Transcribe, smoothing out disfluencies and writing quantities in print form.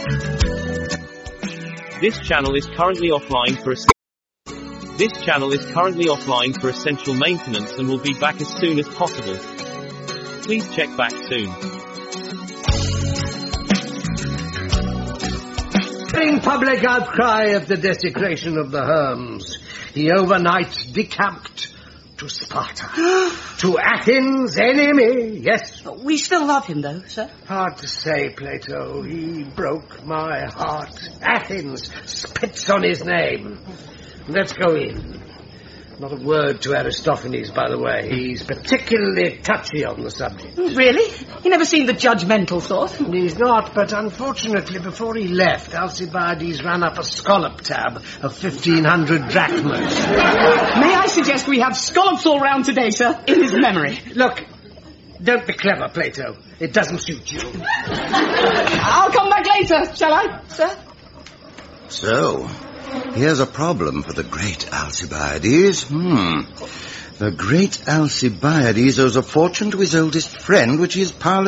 This channel is currently offline for essential maintenance and will be back as soon as possible. Please check back soon. In public outcry of the desecration of the Herms, he overnight decamped to Sparta. To Athens' enemy, yes. We still love him, though, sir. Hard to say, Plato. He broke my heart. Athens spits on his name. Let's go in. Not a word to Aristophanes, by the way. He's particularly touchy on the subject. Really? He never seemed the judgmental sort. He's not, but unfortunately, before he left, Alcibiades ran up a scallop tab of 1,500 drachmas. May I suggest we have scallops all round today, sir, in his memory? Look, don't be clever, Plato. It doesn't suit you. I'll come back later, shall I, sir? So, here's a problem for the great Alcibiades. The great Alcibiades owes a fortune to his oldest friend, which he is powerless